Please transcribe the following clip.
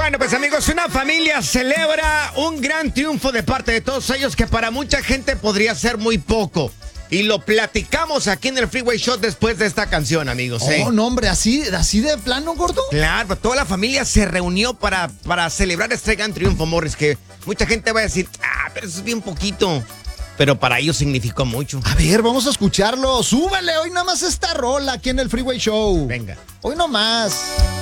Bueno, pues amigos, una familia celebra un gran triunfo de parte de todos ellos que para mucha gente podría ser muy poco. Y lo platicamos aquí en el Freeway Show después de esta canción, amigos. Oh, no, hombre, así de plano, gordo. Claro, toda la familia se reunió para celebrar este gran triunfo, Morris, que mucha gente va a decir, pero eso es bien poquito. Pero para ellos significó mucho. A ver, vamos a escucharlo. Súbele hoy nada más esta rola aquí en el Freeway Show. Venga. Hoy no más.